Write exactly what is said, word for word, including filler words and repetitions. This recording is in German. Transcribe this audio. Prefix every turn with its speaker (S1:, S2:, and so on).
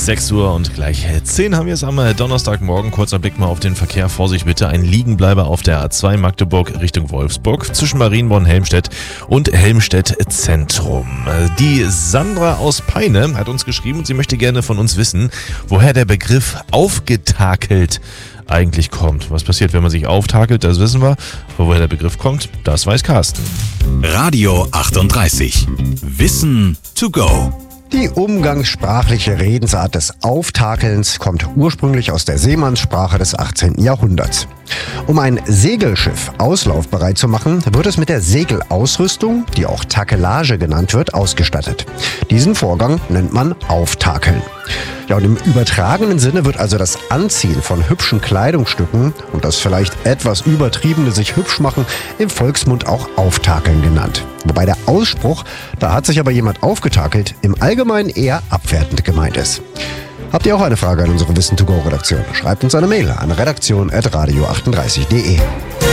S1: sechs Uhr und gleich zehn haben wir es am Donnerstagmorgen. Kurzer Blick mal auf den Verkehr. Vorsicht bitte, ein Liegenbleiber auf der A zwei Magdeburg Richtung Wolfsburg zwischen Marienborn-Helmstedt und Helmstedt Zentrum. Die Sandra aus Peine hat uns geschrieben und sie möchte gerne von uns wissen, woher der Begriff aufgetakelt eigentlich kommt. Was passiert, wenn man sich auftakelt, das wissen wir. Aber woher der Begriff kommt, das weiß Carsten.
S2: Radio achtunddreißig. Wissen to go.
S3: Die umgangssprachliche Redensart des Auftakelns kommt ursprünglich aus der Seemannssprache des achtzehnten Jahrhunderts. Um ein Segelschiff auslaufbereit zu machen, wird es mit der Segelausrüstung, die auch Takelage genannt wird, ausgestattet. Diesen Vorgang nennt man Auftakeln. Ja, und im übertragenen Sinne wird also das Anziehen von hübschen Kleidungsstücken und das vielleicht etwas übertriebene sich hübsch machen im Volksmund auch Auftakeln genannt. Wobei der Ausspruch, da hat sich aber jemand aufgetakelt, im Allgemeinen eher abwertend gemeint ist. Habt ihr auch eine Frage an unsere Wissen to go Redaktion? Schreibt uns eine Mail an redaktion at radio achtunddreißig punkt de.